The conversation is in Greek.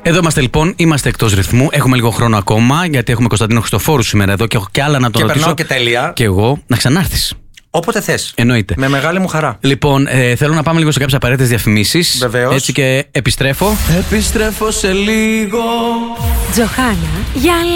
Εδώ είμαστε λοιπόν, είμαστε εκτός ρυθμού. Έχουμε λίγο χρόνο ακόμα, γιατί έχουμε Κωνσταντίνο Χριστοφόρου σήμερα εδώ και έχω κι άλλα να τον ρωτήσω. Περνάω και τέλεια. Και εγώ να ξανάρθεις. Όποτε θες. Εννοείται. Με μεγάλη μου χαρά. Λοιπόν, θέλω να πάμε λίγο σε κάποιες απαραίτητες διαφημίσεις. Βεβαίως. Έτσι και επιστρέφω. Επιστρέφω σε λίγο. Τζοχάνα, για